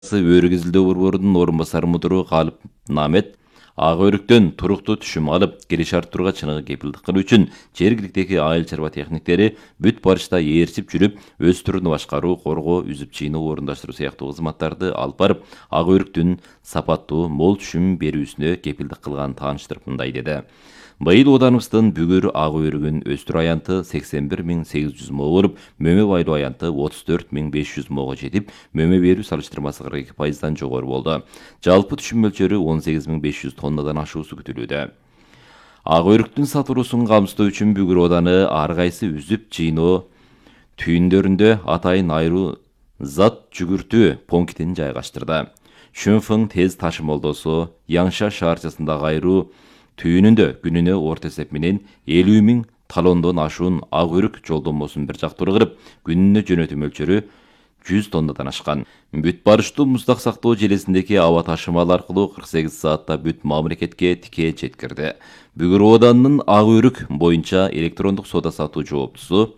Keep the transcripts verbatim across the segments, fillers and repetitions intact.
өргүзүлдөө борборунун орун басары мудуру Галып Намет ак өрүктөн туруктуу түшүм алып, кириш арттырууга чыныгы кепилдик кылуу үчүн жергиликтеги айыл чарба техниктери бүт барышта ээрчип жүрүп, өз түрүнү башкаруу, коргоо, үзүп чыйноо, орундаштыруу сыяктуу кызматтарды алып барып, ак өрүктүн сапаттуу, мол түшүм берүүсүнө кепилдик кылганын тааныштырып мындай деди. Быйыл оданыбыздын бүгүр ак өрүгүн өстүр аянты сексен бир миң сегиз жүз мо болуп, мөмө байлуу аянты отуз төрт миң беш жүз мого жетип, мөмө берүү салыштырмасы кырк эки пайыздан жогору болду. Жалпы түшүм мөлчөрү он сегиз миң беш жүз тоннадан ашуусу күтүлүүдө. Ак өрүктүн сатылуусун камсыздоо үчүн бүгүр оданы ар кайсы үзүп чыйноо түйүндөрүндө атайын айруу зат жүгүртүү пунктин жайгаштырды. Шүнфың тез ташымалдоосу Яңша шаарчасындагы айруу түйүнүндө күнүнө орто эсеп менен элүү миң талондон ашуун ак өрүк жолдомосун бир жактуу кырып, күнүнө жөнөтүү мөлчөрү жүз тоннадан ашкан. Бүт барыштуу муздак сактоо желесиндеги аба ташымал аркылуу кырк сегиз саатта бүт мамлекетке тикээ жеткирди. Бүгүр оданынын ак өрүк боюнча электрондук соода сатуу жооптусу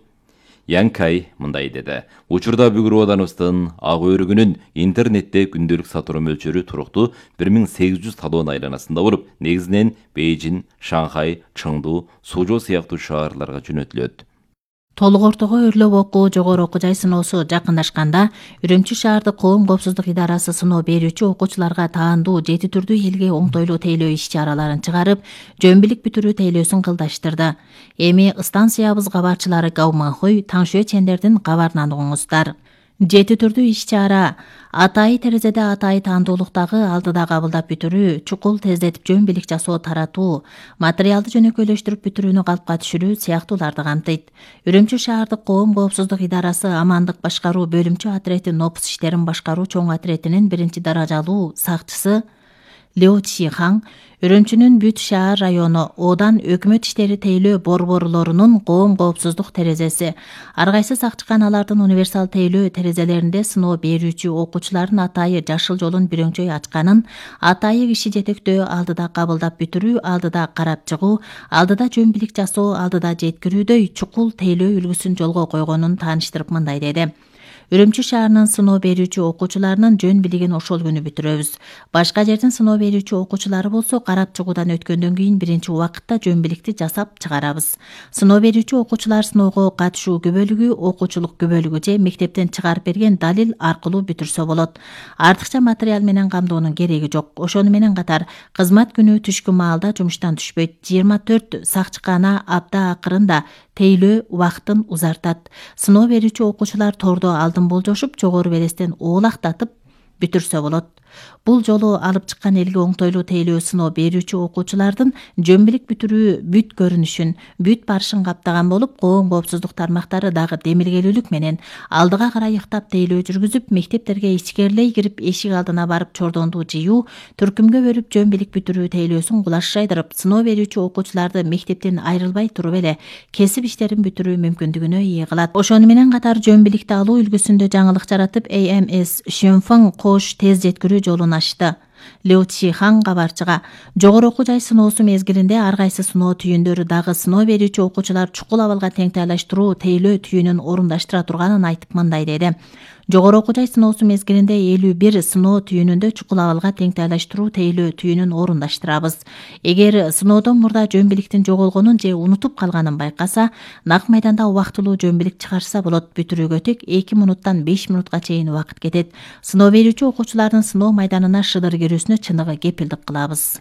Янкай мындай деди. Учурда бүгүр оданыбыздын ак өрүгүнүн интернетте күндөлүк сатуу мөлчөрү туруктуу бир миң сегиз жүз талон айланасында болуп, негизинен Бейжин, Шанхай, Чыңду, Сужоо сыяктуу шаарларга жөнөтүлөт. Толук ортого өрлөп окуу, жогору окуу жай сыноосу жакындашканда, Үрүмчү шаардык коом коопсуздук идарасы сыноо берүүчү окуучуларга таандуу жети түрдүү элге оңтойлуу тейлөө иш-чараларын чыгарып, жөн билик бүтүрүү тейлөөсүн кылдаштырды. Эми станциябыз кабарчылары Гауманхуй, Таңшуэ чендердин кабарынан угуңуздар. Жети түрдүү иш-чара атайы терезеде атайы таандуулуктагы алдыда кабылдап бүтүрүү, чукул тездетип жөн билик жасоо таратуу, материалды жөнөкөйлөштүрүп бүтүрүүнү калпка түшүрүү сыяктууларды камтыйт. Үрүмчү шаардык коом коопсуздук идарасы амандык башкаруу бөлүмчө отрети нопус иштерин башкаруу чоң отретинин биринчи даражалуу сакчысы Лео Чихаң, Үрүмчүнүн бүт шаар району одан өкмөт иштери тейлөө борборлорунун коом коопсуздук терезеси, ар кайсы сакчы каналардын универсал тейлөө терезелеринде сыноо берүүчү окуучулардын атайы жашыл жолун бирөңчөй ачканын, атайы киши жетектөө, алдыда кабылдап бүтүрүү, алдыда карап чыгуу, алдыда жөн билик жасоо, алдыда жеткирүүдөй чукул тейлөө үлгүсүн жолго койгонун тааныштырып мындай деди. Үрүмчү шаарынын сыноо берүүчү окуучуларынын жөн билигин ошол күнү бүтүрөбүз. Башка жердин сыноо берүүчү окуучулары болсо карап чыгуудан өткөндөн кийин биринчи убакытта жөн биликти жасап чыгарабыз. Сыноо берүүчү окуучулар сыноого катышуу күбөлүгү, окуучулук күбөлүгү же мектептен чыгарып берген далил аркылуу бүтүрсө болот. Артыкча материал менен камдоонун кереги жок. Ошону менен катар кызмат күнү түшкү маалда жумуштан түшпөйт. жыйырма төрт сакчыкана апта акырында тейлөө убактын узартат. Сыноо берүүчү окуучулар тордо алдын болжошуп, жогору берестен оолактатып бүтүрсө болот. Бул жолу алып чыккан элге оңтойлуу тейлөө сыноо берүүчү окуучулардын жөн билик бүтүрүү бүт көрүнүшүн, бүт барышын каптаган болуп, коом коопсуздук тармактары дагы демилгелүүлүк менен алдыга карай ыктап тейлөө жүргүзүп, мектептерге ичкерлей кирип эшик алдына барып чордонду жыюу, түркүмгө бөлүп жөн билик бүтүрүү тейлөөсүн кулаш жайдырып, сыноо берүүчү окуучуларды мектептен айрылбай туруп эле кесип иштерин бүтүрүү мүмкүндүгүнө ээ кылат. Ошону менен катар жөн биликти алуу үлгүсүндө жаңылык жаратып, A M S Шөнфың кош тез жеткирүү жолун ачты. Лео Чихаң кабарчыга жогору окуу жай сыноосу мезгилинде ар кайсы сыноо түйүндөрү дагы сыноо берүүчү окуучулар чукул абалга теңтайлаштыруу тейлөө түйүнүн орундаштыра турганын айтып мындай деди. Жогору окуу жай сыноосу мезгилинде элүү бир сыноо түйүнүндө чукул абалга теңтайлаштыруу тейлөө түйүнүн орундаштырабыз. Эгер сыноодон мурда жөн биликтин жоголгонун же унутуп калганын байкаса, нак майданда убактылуу жөн билик чыгарса болот. Бүтүрүүгө тек эки минуттан беш минутка чейин убакыт кетет. Сыноо берүүчү окуучулардын сыноо майданына шыдыр кирүүсүнө чыныгы кепилдик кылабыз.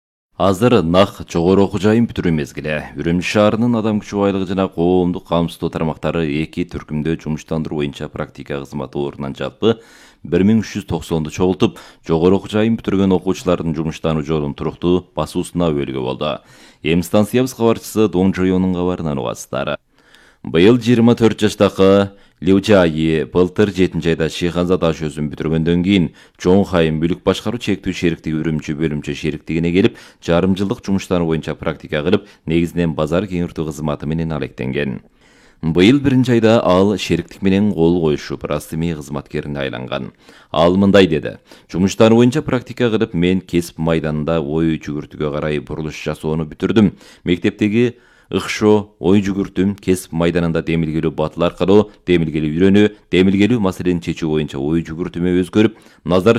Азыр нак жогору окуу жайын бүтүрүү мезгили. Үрүмчү шаарынын адам күчү байлыгы жана коомдук камсыздоо тармактары эки түркүмдө жумуштандыруу боюнча практика кызматы ордунан жалпы бир миң үч жүз токсонду чогултуп, жогору окуу жайын бүтүргөн окуучулардын жумуштануу жолун туруктуу басуусуна өбөлгө болду. Эми станциябыз кабарчысы Доң Жоёнун кабарынан угасыздар. Быйыл жыйырма төрт жаштагы Лю Жаи былтыр жетинчи айда Шыйханза таш өзүн бүтүргөндөн кийин Чоң Хайым бүлүк башкаруу чектүү шериктиги Үрүмчү бөлүмчө шериктигине келип, жарым жылдык жумуштары боюнча практика кылып, негизинен базар кеңиртүү кызматы менен алектенген. Быйыл биринчи айда ал шериктик менен кол коюшу расмий кызматкерине айланган. Ал мындай деди. Жумуштары боюнча практика кылып, мен кесип майданында ой жүгүртүүгө карай бурулуш жасоону бүтүрдүм. Мектептеги ыкшоо, ой жүгүртүм, кесип майданында демилгелүү батыл аркылуу демилгелүү үйрөнүү, демилгелүү маселени чечүү боюнча ой жүгүртүмө өзгөрүп, назар